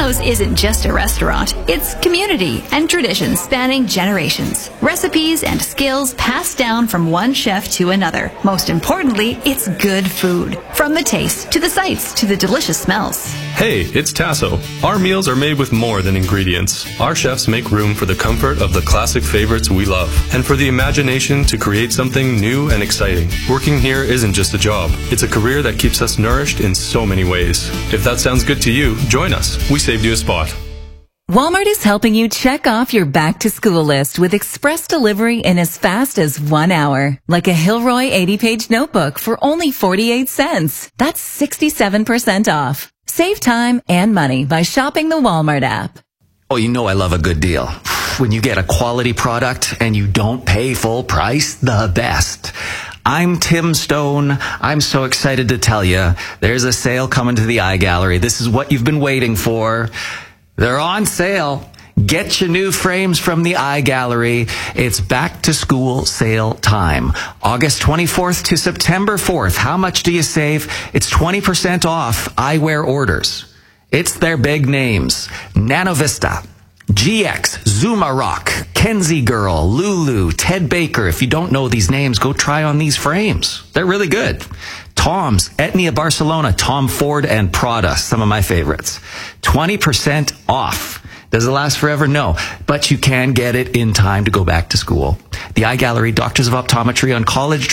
Tasso's isn't just a restaurant. It's community and tradition spanning generations. Recipes and skills passed down from one chef to another. Most importantly, it's good food. From the taste, to the sights, to the delicious smells. Hey, it's Tasso. Our meals are made with more than ingredients. Our chefs make room for the comfort of the classic favorites we love, and for the imagination to create something new and exciting. Working here isn't just a job. It's a career that keeps us nourished in so many ways. If that sounds good to you, join us. We saved you a spot. Walmart is helping you check off your back-to-school list with express delivery in as fast as 1 hour. Like a Hilroy 80-page notebook for only 48 cents. That's 67% off. Save time and money by shopping the Walmart app. Oh, you know I love a good deal. When you get a quality product and you don't pay full price, the best. I'm Tim Stone. I'm so excited to tell you there's a sale coming to the Eye Gallery. This is what you've been waiting for. They're on sale. Get your new frames from the Eye Gallery. It's back to school sale time. August 24th to September 4th. How much do you save? It's 20% off eyewear orders. It's their big names. Nanovista, GX, Zuma Rock, Kenzie Girl, Lulu, Ted Baker. If you don't know these names, go try on these frames. They're really good. Tom's, Etnia Barcelona, Tom Ford, and Prada, some of my favorites. 20% off. Does it last forever? No. But you can get it in time to go back to school. The Eye Gallery, Doctors of Optometry on College